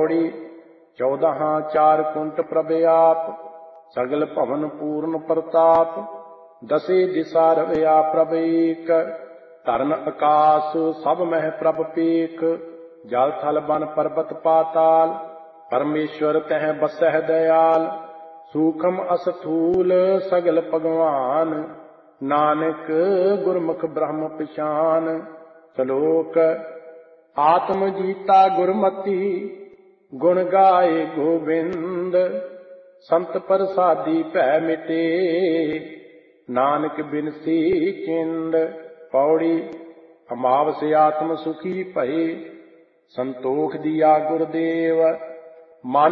पौड़ी 14 चार कुंट प्रभ आप, सगल भवन पूर्ण प्रताप। 10 दिशा रवया प्रभ एक, धरन आकाश सब मह प्रभ पेख। जल थल बन पर्वत पाताल, परमेश्वर तह बसह दयाल। सूखम अस्थूल सगल भगवान, नानक गुरमुख ब्रह्म पिशान। श्लोक आत्म जीता गुरमति, गुण गाए गोविंद। संत प्रसादी भै मिटे, नानक बिनसी चिंद। पौड़ी अमावस आत्म सुखी भये, संतोख दिया गुरदेव। मन